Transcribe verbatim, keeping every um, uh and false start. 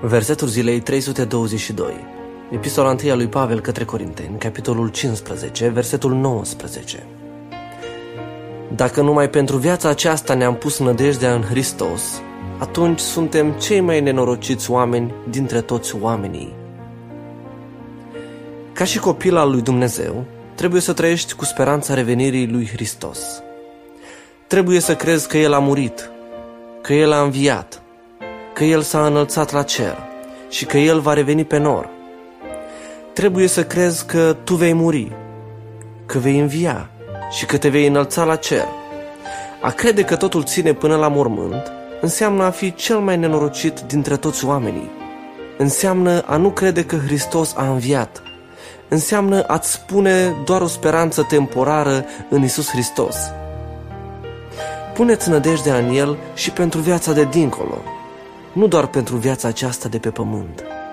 Versetul zilei trei sute douăzeci și doi. Epistola întâi a lui Pavel către Corinteni, capitolul cincisprezece, versetul nouăsprezece. Dacă numai pentru viața aceasta ne-am pus nădejdea în Hristos, atunci suntem cei mai nenorociți oameni dintre toți oamenii. Ca și copil al lui Dumnezeu, trebuie să trăiești cu speranța revenirii lui Hristos. Trebuie să crezi că El a murit, că El a înviat, că El s-a înălțat la cer și că El va reveni pe nor. Trebuie să crezi că tu vei muri, că vei învia și că te vei înălța la cer. A crede că totul ține până la mormânt înseamnă a fi cel mai nenorocit dintre toți oamenii. Înseamnă a nu crede că Hristos a înviat. Înseamnă a-ți spune doar o speranță temporară în Iisus Hristos. Puneți nădejdea în El și pentru viața de dincolo, nu doar pentru viața aceasta de pe pământ.